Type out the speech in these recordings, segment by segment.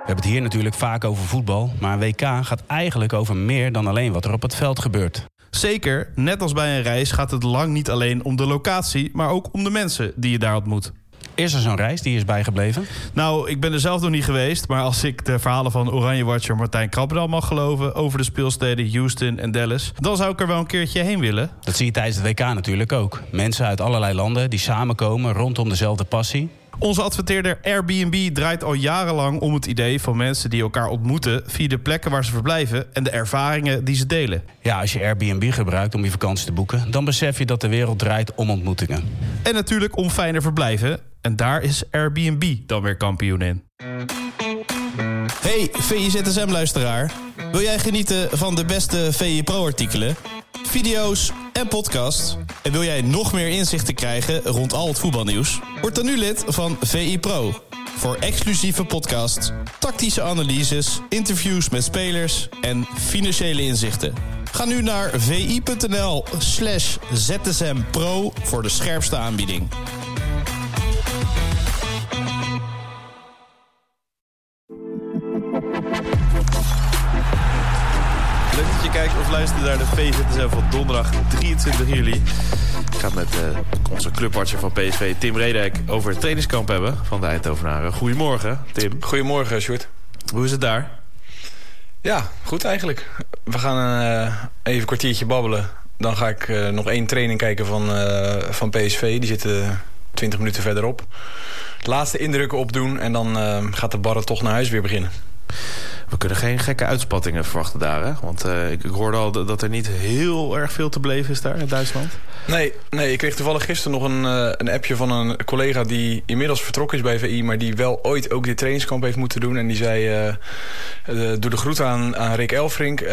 We hebben het hier natuurlijk vaak over voetbal, maar een WK gaat eigenlijk over meer dan alleen wat er op het veld gebeurt. Zeker, net als bij een reis gaat het lang niet alleen om de locatie, maar ook om de mensen die je daar ontmoet. Is er zo'n reis die is bijgebleven? Nou, ik ben er zelf nog niet geweest, maar als ik de verhalen van Oranje-watcher Martijn Krabbedal mag geloven over de speelsteden Houston en Dallas, dan zou ik er wel een keertje heen willen. Dat zie je tijdens het WK natuurlijk ook. Mensen uit allerlei landen die samenkomen rondom dezelfde passie. Onze adverteerder Airbnb draait al jarenlang om het idee van mensen die elkaar ontmoeten via de plekken waar ze verblijven en de ervaringen die ze delen. Ja, als je Airbnb gebruikt om je vakantie te boeken, dan besef je dat de wereld draait om ontmoetingen. En natuurlijk om fijner verblijven. En daar is Airbnb dan weer kampioen in. Hey, VIZSM-luisteraar. Wil jij genieten van de beste VI Pro-artikelen, video's en podcasts? En wil jij nog meer inzichten krijgen rond al het voetbalnieuws? Word dan nu lid van VI Pro. Voor exclusieve podcasts, tactische analyses, interviews met spelers en financiële inzichten. Ga nu naar vi.nl/ZSMPro voor de scherpste aanbieding. Leuk dat je kijkt of luistert naar de VZSM van donderdag 23 juli. Ik ga het met onze clubwatcher van PSV, Tim Redijk, over het trainingskamp hebben van de Eindhovenaren. Goedemorgen, Tim. Goedemorgen, Sjoerd. Hoe is het daar? Ja, goed eigenlijk. We gaan even een kwartiertje babbelen. Dan ga ik nog 1 training kijken van PSV. Die zitten 20 minuten verderop. Laatste indrukken opdoen en dan gaat de barre toch naar huis weer beginnen. We kunnen geen gekke uitspattingen verwachten daar, hè? Want ik hoorde al dat er niet heel erg veel te beleven is daar in Duitsland. Nee, ik kreeg toevallig gisteren nog een appje van een collega die inmiddels vertrokken is bij VI, maar die wel ooit ook dit trainingskamp heeft moeten doen. En die zei, doe de groet aan Rick Elfrink.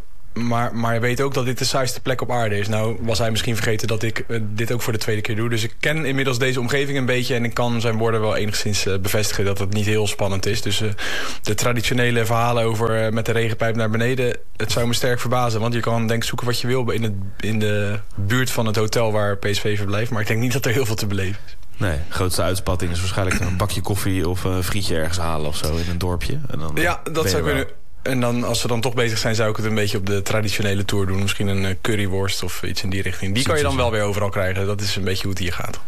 Maar weet ook dat dit de saaiste plek op aarde is. Nou was hij misschien vergeten dat ik dit ook voor de tweede keer doe. Dus ik ken inmiddels deze omgeving een beetje. En ik kan zijn woorden wel enigszins bevestigen dat het niet heel spannend is. Dus de traditionele verhalen over met de regenpijp naar beneden, het zou me sterk verbazen. Want je kan denk ik zoeken wat je wil in de buurt van het hotel waar PSV verblijft. Maar ik denk niet dat er heel veel te beleven is. Nee, de grootste uitspatting is waarschijnlijk een bakje koffie of een frietje ergens halen of zo in een dorpje. En dan ja, dat zou kunnen. En dan, als we dan toch bezig zijn, zou ik het een beetje op de traditionele tour doen. Misschien een curryworst of iets in die richting. Die kan je dan wel weer overal krijgen. Dat is een beetje hoe het hier gaat.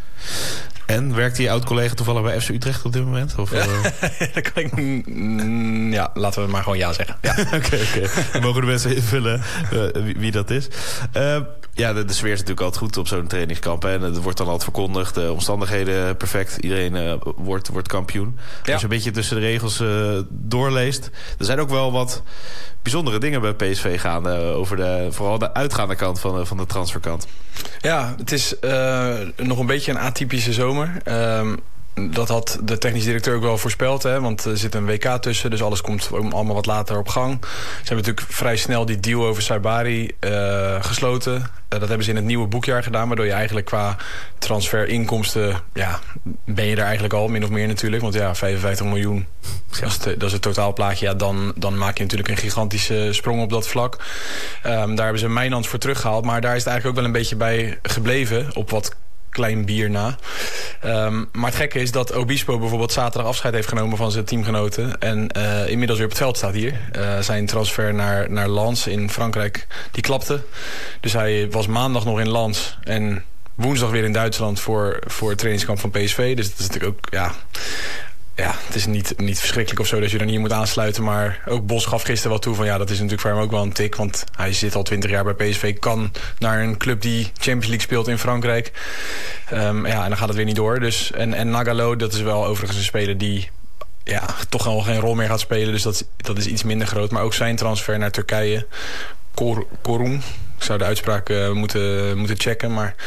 En werkt die oud-collega toevallig bij FC Utrecht op dit moment? Of, dan kan ik... Ja, laten we maar gewoon ja zeggen. Ja. Oké. Dan mogen de mensen invullen wie dat is. Ja, de sfeer is natuurlijk altijd goed op zo'n trainingskamp. Hè? En het wordt dan altijd verkondigd. De omstandigheden perfect. Iedereen wordt kampioen. Ja. Als je een beetje tussen de regels doorleest. Er zijn ook wel wat bijzondere dingen bij PSV gaande. Over vooral de uitgaande kant van de transferkant. Ja, het is nog een beetje een atypische zomer. Dat had de technisch directeur ook wel voorspeld. Hè? Want er zit een WK tussen, dus alles komt allemaal wat later op gang. Ze hebben natuurlijk vrij snel die deal over Saibari gesloten. Dat hebben ze in het nieuwe boekjaar gedaan. Waardoor je eigenlijk qua transferinkomsten... Ja, ben je er eigenlijk al, min of meer natuurlijk. Want ja, 55 miljoen, dat is het totaalplaatje. Ja, dan maak je natuurlijk een gigantische sprong op dat vlak. Daar hebben ze Mijnans voor teruggehaald. Maar daar is het eigenlijk ook wel een beetje bij gebleven. Op wat klein bier na. Maar het gekke is dat Obispo bijvoorbeeld zaterdag afscheid heeft genomen van zijn teamgenoten. En inmiddels weer op het veld staat hier. Zijn transfer naar Lens in Frankrijk, die klapte. Dus hij was maandag nog in Lens en woensdag weer in Duitsland voor het trainingskamp van PSV. Dus dat is natuurlijk ook... Ja, het is niet verschrikkelijk of zo dat je er niet moet aansluiten. Maar ook Bos gaf gisteren wel toe van ja, dat is natuurlijk voor hem ook wel een tik. Want hij zit al 20 jaar bij PSV. Kan naar een club die Champions League speelt in Frankrijk. En dan gaat het weer niet door. Dus, en Nagalo, dat is wel overigens een speler die toch al geen rol meer gaat spelen. Dus dat is iets minder groot. Maar ook zijn transfer naar Turkije. Korun. Ik zou de uitspraak moeten checken. Maar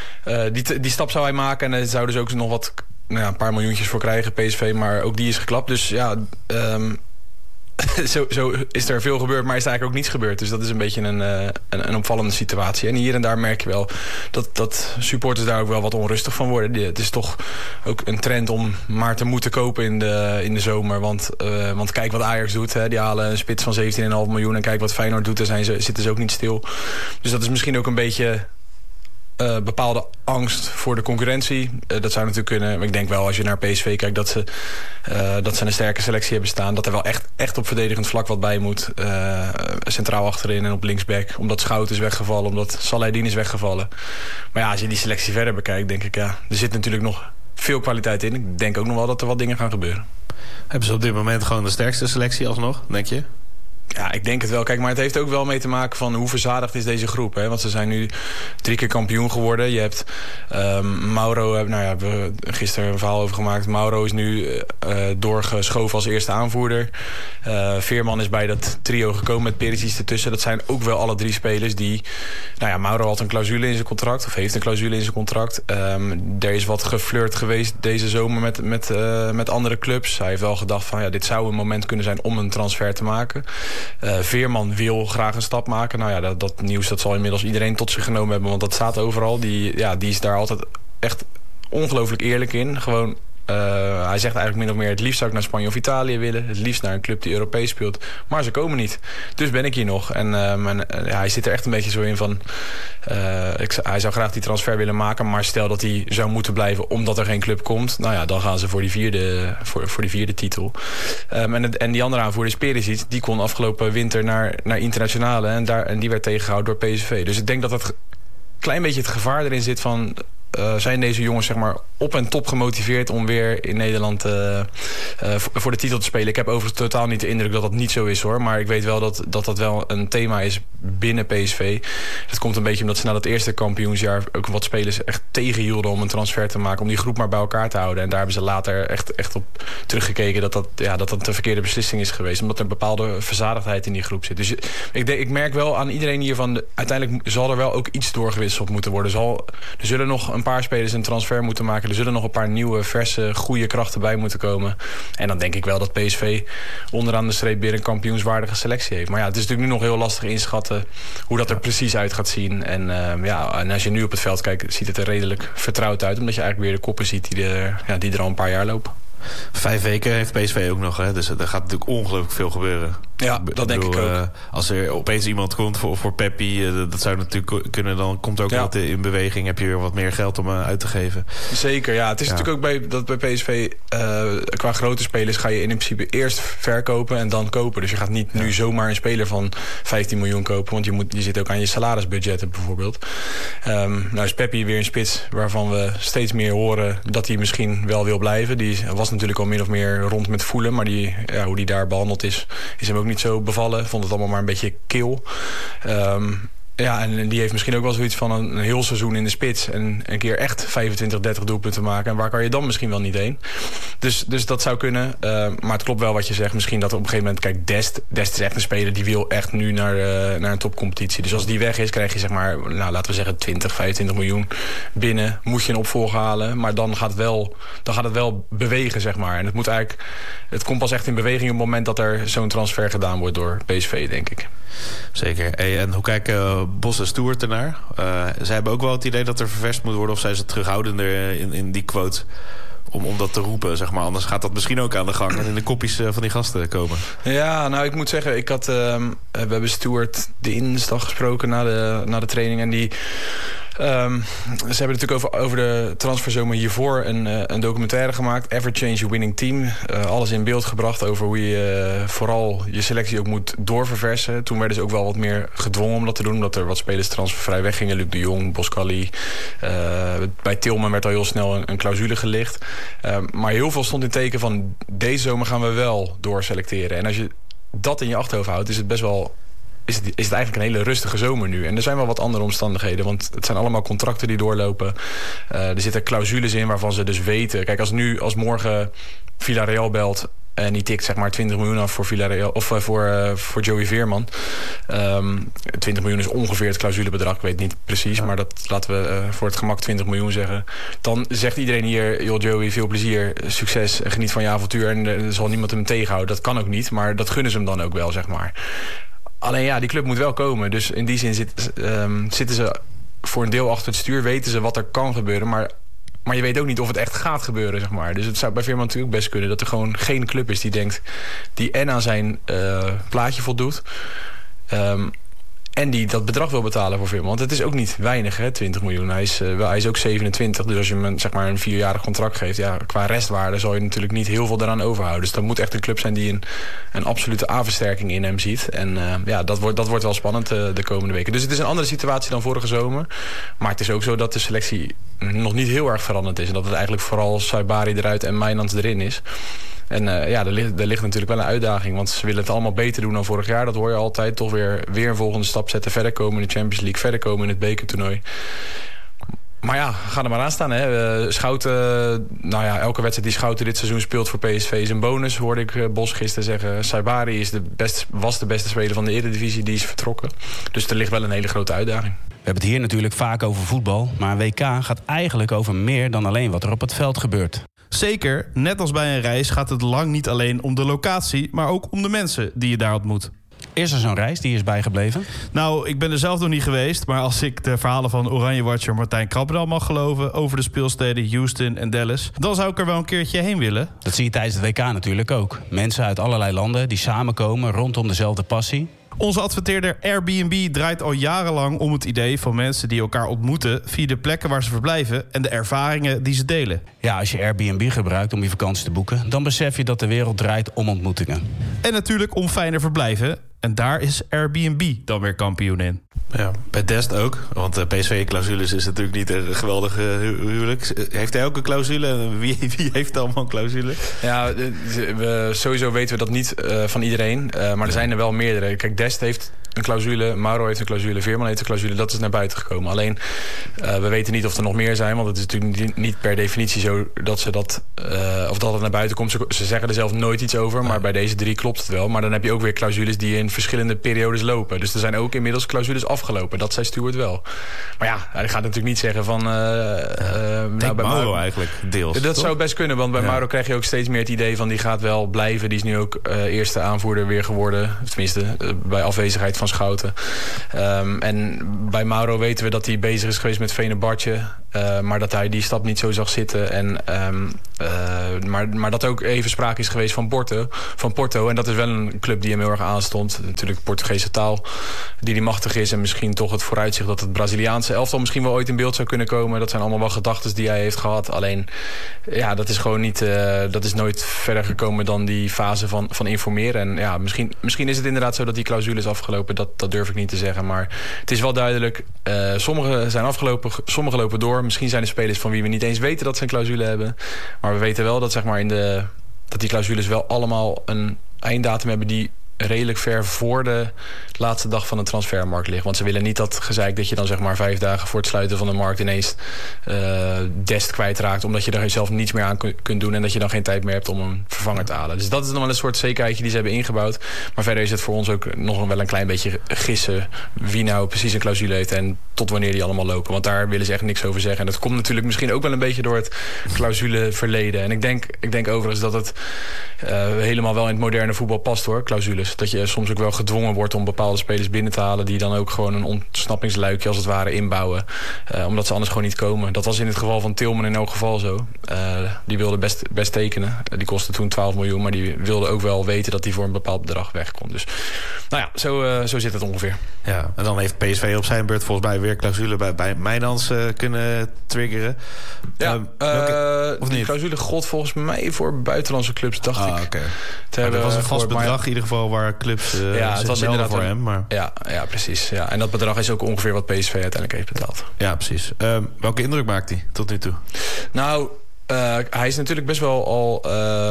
die stap zou hij maken. En hij zou dus ook nog wat... een paar miljoentjes voor krijgen, PSV, maar ook die is geklapt. Dus ja, zo is er veel gebeurd, maar is er eigenlijk ook niets gebeurd. Dus dat is een beetje een opvallende situatie. En hier en daar merk je wel dat supporters daar ook wel wat onrustig van worden. Het is toch ook een trend om maar te moeten kopen in de zomer. Want kijk wat Ajax doet. Hè. Die halen een spits van 17,5 miljoen. En kijk wat Feyenoord doet, daar zitten ze ook niet stil. Dus dat is misschien ook een beetje... bepaalde angst voor de concurrentie. Dat zou natuurlijk kunnen. Maar ik denk wel, als je naar PSV kijkt, dat ze een sterke selectie hebben staan. Dat er wel echt op verdedigend vlak wat bij moet. Centraal achterin en op linksback. Omdat Schout is weggevallen. Omdat Saladin is weggevallen. Maar ja, als je die selectie verder bekijkt, denk ik, ja, er zit natuurlijk nog veel kwaliteit in. Ik denk ook nog wel dat er wat dingen gaan gebeuren. Hebben ze op dit moment gewoon de sterkste selectie alsnog, denk je? Ja, ik denk het wel. Kijk, maar het heeft ook wel mee te maken van hoe verzadigd is deze groep. Hè? Want ze zijn nu 3 keer kampioen geworden. Je hebt Mauro, hebben we gisteren een verhaal over gemaakt. Mauro is nu doorgeschoven als eerste aanvoerder. Veerman is bij dat trio gekomen met Perisic ertussen. Dat zijn ook wel alle 3 spelers die... Mauro had een clausule in zijn contract. Of heeft een clausule in zijn contract. Er is wat geflirt geweest deze zomer met andere clubs. Hij heeft wel gedacht van, dit zou een moment kunnen zijn om een transfer te maken. Veerman wil graag een stap maken. Nou ja, dat nieuws dat zal inmiddels iedereen tot zich genomen hebben. Want dat staat overal. Die is daar altijd echt ongelooflijk eerlijk in. Gewoon, hij zegt eigenlijk min of meer... het liefst zou ik naar Spanje of Italië willen. Het liefst naar een club die Europees speelt. Maar ze komen niet. Dus ben ik hier nog. En hij zit er echt een beetje zo in van... hij zou graag die transfer willen maken. Maar stel dat hij zou moeten blijven omdat er geen club komt... dan gaan ze voor die vierde titel. En die andere aanvoerder is Perisic. Die kon afgelopen winter naar internationale. En die werd tegengehouden door PSV. Dus ik denk dat het klein beetje het gevaar erin zit van... zijn deze jongens zeg maar op en top gemotiveerd om weer in Nederland voor de titel te spelen. Ik heb overigens totaal niet de indruk dat dat niet zo is, hoor. Maar ik weet wel dat wel een thema is binnen PSV. Dat komt een beetje omdat ze na dat eerste kampioensjaar ook wat spelers echt tegenhielden om een transfer te maken, om die groep maar bij elkaar te houden. En daar hebben ze later echt op teruggekeken dat een verkeerde beslissing is geweest, omdat er een bepaalde verzadigdheid in die groep zit. Dus ik merk wel aan iedereen hiervan, uiteindelijk zal er wel ook iets doorgewisseld moeten worden. Er zullen nog een paar spelers een transfer moeten maken. Er zullen nog een paar nieuwe, verse, goede krachten bij moeten komen. En dan denk ik wel dat PSV onderaan de streep weer een kampioenswaardige selectie heeft. Maar ja, het is natuurlijk nu nog heel lastig inschatten hoe dat er precies uit gaat zien. En als je nu op het veld kijkt, ziet het er redelijk vertrouwd uit. Omdat je eigenlijk weer de koppen ziet die er al een paar jaar lopen. 5 weken heeft PSV ook nog, hè? Dus er gaat natuurlijk ongelooflijk veel gebeuren. Ja, dat denk ik ook. Als er opeens iemand komt voor Peppi, dat zou natuurlijk kunnen, dan komt er ook wat in beweging. Heb je weer wat meer geld om uit te geven. Zeker, ja. Het is natuurlijk ook bij PSV, qua grote spelers ga je in principe eerst verkopen en dan kopen. Dus je gaat niet nu zomaar een speler van 15 miljoen kopen, want je zit ook aan je salarisbudgetten bijvoorbeeld. Nou is Peppi weer een spits waarvan we steeds meer horen dat hij misschien wel wil blijven. Die was natuurlijk al min of meer rond met Fulham, maar hoe die daar behandeld is hem ook niet zo bevallen. Vond het allemaal maar een beetje kil. En die heeft misschien ook wel zoiets van een heel seizoen in de spits en een keer echt 25, 30 doelpunten maken. En waar kan je dan misschien wel niet heen? Dus dat zou kunnen. Maar het klopt wel wat je zegt. Misschien dat er op een gegeven moment... Kijk, Dest is echt een speler die wil echt nu naar een topcompetitie. Dus als die weg is, krijg je zeg maar, laten we zeggen 20, 25 miljoen binnen. Moet je een opvolger halen. Maar dan gaat het wel bewegen, zeg maar. En het komt pas echt in beweging op het moment dat er zo'n transfer gedaan wordt door PSV, denk ik. Zeker. En hoe kijken Bos en Stewart ernaar? Zij hebben ook wel het idee dat er ververst moet worden, of zijn ze terughoudender in die quote om dat te roepen, zeg maar. Anders gaat dat misschien ook aan de gang en in de kopjes van die gasten komen. Ja, nou, ik moet zeggen, we hebben Stewart dinsdag gesproken na de training en die... ze hebben natuurlijk over de transferzomer hiervoor een documentaire gemaakt. Ever Change Your Winning Team. Alles in beeld gebracht over hoe je vooral je selectie ook moet doorverversen. Toen werden ze ook wel wat meer gedwongen om dat te doen. Omdat er wat spelers transfervrij weggingen. Luc de Jong, Boskali. Bij Tilman werd al heel snel een clausule gelicht. Maar heel veel stond in teken van deze zomer gaan we wel doorselecteren. En als je dat in je achterhoofd houdt, is het best wel... Is het eigenlijk een hele rustige zomer nu. En er zijn wel wat andere omstandigheden. Want het zijn allemaal contracten die doorlopen. Er zitten clausules in waarvan ze dus weten... Kijk, als morgen Villarreal belt... en die tikt zeg maar 20 miljoen af voor Villarreal... of voor Joey Veerman. 20 miljoen is ongeveer het clausulebedrag. Ik weet niet precies, maar dat laten we voor het gemak 20 miljoen zeggen. Dan zegt iedereen hier... joh, Joey, veel plezier, succes, geniet van je avontuur... en er zal niemand hem tegenhouden. Dat kan ook niet, maar dat gunnen ze hem dan ook wel, zeg maar. Alleen ja, die club moet wel komen. Dus in die zin zitten ze voor een deel achter het stuur. Weten ze wat er kan gebeuren. Maar je weet ook niet of het echt gaat gebeuren, zeg maar. Dus het zou bij Veerman natuurlijk best kunnen... dat er gewoon geen club is die denkt... die en aan zijn plaatje voldoet... En die dat bedrag wil betalen voor Veerman. Want het is ook niet weinig, hè, 20 miljoen. Hij is ook 27. Dus als je hem zeg maar een 4-jarig contract geeft... Ja, qua restwaarde zal je natuurlijk niet heel veel daaraan overhouden. Dus dat moet echt een club zijn die een absolute A-versterking in hem ziet. En dat wordt wel spannend de komende weken. Dus het is een andere situatie dan vorige zomer. Maar het is ook zo dat de selectie nog niet heel erg veranderd is. En dat het eigenlijk vooral Saibari eruit en Mijnans erin is. En er ligt natuurlijk wel een uitdaging. Want ze willen het allemaal beter doen dan vorig jaar. Dat hoor je altijd. Toch weer een volgende stap zetten. Verder komen in de Champions League. Verder komen in het bekertoernooi. Maar ja, ga er maar aan staan. Hè. Schouten, elke wedstrijd die Schouten dit seizoen speelt voor PSV is een bonus. Hoorde ik Bos gisteren zeggen. Saibari was de beste speler van de Eredivisie. Die is vertrokken. Dus er ligt wel een hele grote uitdaging. We hebben het hier natuurlijk vaak over voetbal. Maar een WK gaat eigenlijk over meer dan alleen wat er op het veld gebeurt. Zeker, net als bij een reis gaat het lang niet alleen om de locatie... maar ook om de mensen die je daar ontmoet. Is er zo'n reis die is bijgebleven? Nou, ik ben er zelf nog niet geweest... maar als ik de verhalen van Oranje-watcher Martijn Krabbedal mag geloven... over de speelsteden Houston en Dallas... dan zou ik er wel een keertje heen willen. Dat zie je tijdens het WK natuurlijk ook. Mensen uit allerlei landen die samenkomen rondom dezelfde passie... Onze adverteerder Airbnb draait al jarenlang om het idee van mensen die elkaar ontmoeten... via de plekken waar ze verblijven en de ervaringen die ze delen. Ja, als je Airbnb gebruikt om je vakantie te boeken... dan besef je dat de wereld draait om ontmoetingen. En natuurlijk om fijner verblijven. En daar is Airbnb dan weer kampioen in. Ja, bij Dest ook. Want PSV-clausules is natuurlijk niet een geweldige huwelijk. Heeft hij ook een clausule? Wie heeft allemaal een clausule? Ja, sowieso weten we dat niet van iedereen. Maar er zijn er wel meerdere. Kijk, Dest heeft een clausule, Mauro heeft een clausule, Veerman heeft een clausule. Dat is naar buiten gekomen. Alleen, we weten niet of er nog meer zijn. Want het is natuurlijk niet per definitie zo dat ze of dat het naar buiten komt. Ze zeggen er zelf nooit iets over. Maar bij deze 3 klopt het wel. Maar dan heb je ook weer clausules die in verschillende periodes lopen. Dus er zijn ook inmiddels clausules afgelopen. Dat zei Stuart wel. Maar ja, hij gaat natuurlijk niet zeggen van... bij Mauro eigenlijk deels. Dat zou best kunnen, want bij Mauro krijg je ook steeds meer het idee van... die gaat wel blijven. Die is nu ook eerste aanvoerder weer geworden. Tenminste, bij afwezigheid van Schouten. En bij Mauro weten we dat hij bezig is geweest met Fenerbahce. Maar dat hij die stap niet zo zag zitten. Maar dat ook even sprake is geweest van Porto. En dat is wel een club die hem heel erg aanstond. Natuurlijk de Portugese taal die machtig is. En misschien toch het vooruitzicht dat het Braziliaanse elftal misschien wel ooit in beeld zou kunnen komen. Dat zijn allemaal wel gedachten die hij heeft gehad. Alleen, ja, dat is gewoon niet... dat is nooit verder gekomen dan die fase van informeren. En ja, misschien is het inderdaad zo dat die clausule is afgelopen. Dat durf ik niet te zeggen. Maar het is wel duidelijk. Sommige zijn afgelopen, sommige lopen door. Misschien zijn er spelers van wie we niet eens weten dat ze een clausule hebben. Maar we weten wel dat, zeg maar, dat die clausules wel allemaal een einddatum hebben die redelijk ver voor de laatste dag van de transfermarkt ligt. Want ze willen niet dat gezeik dat je dan zeg maar 5 dagen voor het sluiten van de markt ineens Dest kwijtraakt, omdat je er zelf niets meer aan kunt doen en dat je dan geen tijd meer hebt om een vervanger te halen. Dus dat is nog wel een soort zekerheidje die ze hebben ingebouwd. Maar verder is het voor ons ook nog wel een klein beetje gissen wie nou precies een clausule heeft en tot wanneer die allemaal lopen. Want daar willen ze echt niks over zeggen. En dat komt natuurlijk misschien ook wel een beetje door het clausuleverleden. En ik denk overigens dat het helemaal wel in het moderne voetbal past, hoor, clausules. Dat je soms ook wel gedwongen wordt om bepaalde spelers binnen te halen die dan ook gewoon een ontsnappingsluikje als het ware inbouwen. Omdat ze anders gewoon niet komen. Dat was in het geval van Tilman in elk geval zo. Die wilde best tekenen. Die kostte toen 12 miljoen, maar die wilde ook wel weten dat hij voor een bepaald bedrag weg kon. Dus nou ja, zo zit het ongeveer. Ja, en dan heeft PSV op zijn beurt volgens mij weer clausule bij Mijnans kunnen triggeren. Ja, of niet? Die clausule gold volgens mij voor buitenlandse clubs, dacht ik. Okay. Dat was een vast bedrag in ieder geval waar clubs het was inderdaad voor hem. Maar... Ja, precies. Ja. En dat bedrag is ook ongeveer wat PSV uiteindelijk heeft betaald. Ja, precies. Welke indruk maakt hij tot nu toe? Nou, hij is natuurlijk best wel al...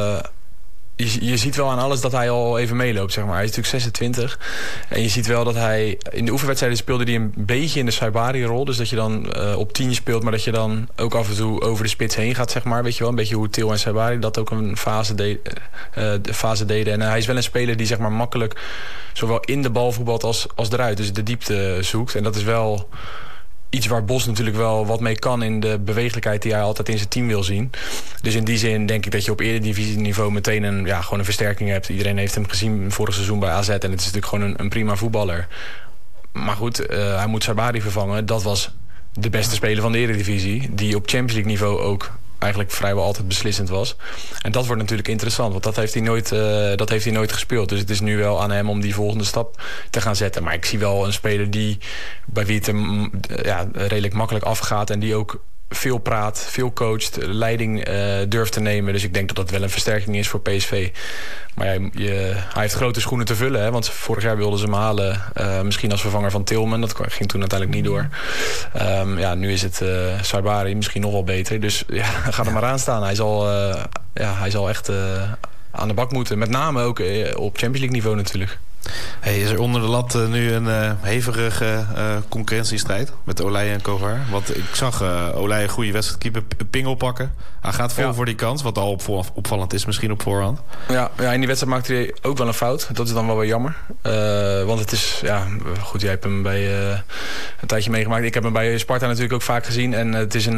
Je ziet wel aan alles dat hij al even meeloopt, zeg maar. Hij is natuurlijk 26. En je ziet wel dat hij... In de oefenwedstrijden speelde hij een beetje in de Saibari-rol. Dus dat je dan op 10 speelt, maar dat je dan ook af en toe over de spits heen gaat, zeg maar. Weet je wel, een beetje hoe Til en Saibari dat ook een fase deden. En hij is wel een speler die, zeg maar, makkelijk zowel in de bal voetbalt als eruit. Dus de diepte zoekt. En dat is wel iets waar Bos natuurlijk wel wat mee kan in de bewegelijkheid die hij altijd in zijn team wil zien. Dus in die zin denk ik dat je op eredivisieniveau meteen gewoon een versterking hebt. Iedereen heeft hem gezien vorig seizoen bij AZ en het is natuurlijk gewoon een prima voetballer. Maar goed, hij moet Saibari vervangen. Dat was de beste speler van de Eredivisie, die op Champions League niveau ook eigenlijk vrijwel altijd beslissend was. En dat wordt natuurlijk interessant, want dat heeft hij nooit gespeeld. Dus het is nu wel aan hem om die volgende stap te gaan zetten. Maar ik zie wel een speler bij wie het hem redelijk makkelijk afgaat en die ook veel praat, veel coacht, leiding durft te nemen. Dus ik denk dat dat wel een versterking is voor PSV. Maar hij heeft grote schoenen te vullen. Hè? Want vorig jaar wilden ze hem halen. Misschien als vervanger van Tilman. Dat ging toen uiteindelijk niet door. Nu is het Saibari misschien nog wel beter. Dus ga er maar aan staan. Hij zal echt aan de bak moeten. Met name ook op Champions League niveau natuurlijk. Hey, is er onder de lat nu een hevige concurrentiestrijd met Olij en Kovar? Want ik zag Olij een goede wedstrijdkeeper Pingel pakken. Hij gaat vol voor die kans, wat al opvallend is misschien op voorhand. Ja, in die wedstrijd maakte hij ook wel een fout. Dat is dan wel weer jammer. Want het is, goed, jij hebt hem bij een tijdje meegemaakt. Ik heb hem bij Sparta natuurlijk ook vaak gezien. En het is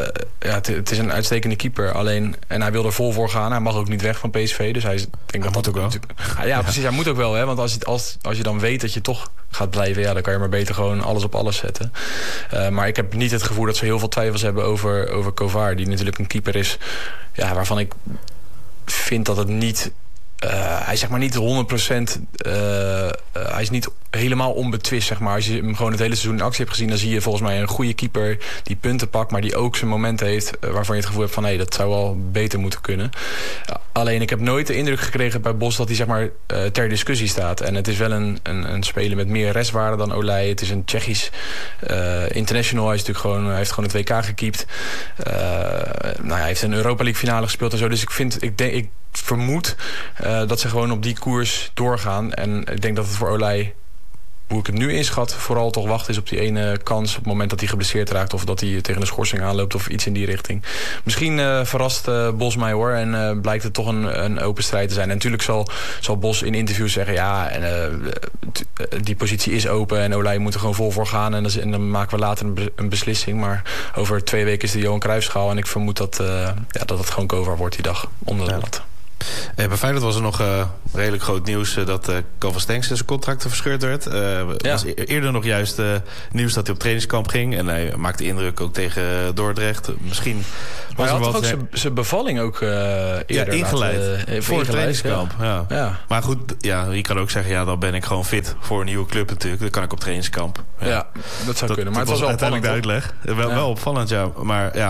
een uitstekende keeper. Alleen, en hij wil er vol voor gaan. Hij mag ook niet weg van PSV. Dus hij denkt dat ook wel. Precies, hij moet ook wel. Hè, want als je dan weet dat je toch gaat blijven, dan kan je maar beter gewoon alles op alles zetten. Maar ik heb niet het gevoel dat ze heel veel twijfels hebben over Kovar, die natuurlijk een keeper is waarvan ik vind dat het niet hij is zeg maar niet 100%. Hij is niet helemaal onbetwist, zeg maar. Als je hem gewoon het hele seizoen in actie hebt gezien, dan zie je volgens mij een goede keeper die punten pakt, maar die ook zijn momenten heeft waarvan je het gevoel hebt van dat zou wel beter moeten kunnen. Alleen ik heb nooit de indruk gekregen bij Bos dat hij zeg maar ter discussie staat. En het is wel een speler met meer restwaarde dan Olij. Het is een Tsjechisch international. Hij heeft gewoon het WK gekiept. Hij heeft een Europa League finale gespeeld en zo. Dus ik vermoed dat ze gewoon op die koers doorgaan. En ik denk dat het voor Olij, hoe ik het nu inschat, vooral toch wachten is op die ene kans op het moment dat hij geblesseerd raakt of dat hij tegen een schorsing aanloopt of iets in die richting. Misschien verrast Bos mij hoor en blijkt het toch een open strijd te zijn. En natuurlijk zal Bos in interviews zeggen die positie is open en Olij moet er gewoon vol voor gaan en dan maken we later een beslissing. Maar over 2 weken is de Johan Cruijffschaal en ik vermoed dat het gewoon Kovar wordt die dag onder de lat. Bij Feyenoord was er nog redelijk groot nieuws dat Kovac Stenks zijn contract verscheurd werd. Was eerder nog juist nieuws dat hij op trainingskamp ging. En hij maakte indruk ook tegen Dordrecht. Misschien was hij er had wat ook zijn bevalling ook eerder ingeleid. Voor het trainingskamp. Ja. Maar goed, je kan ook zeggen, dan ben ik gewoon fit voor een nieuwe club natuurlijk. Dan kan ik op trainingskamp. Ja, dat zou kunnen. Maar het was wel uiteindelijk de uitleg. Wel opvallend, Maar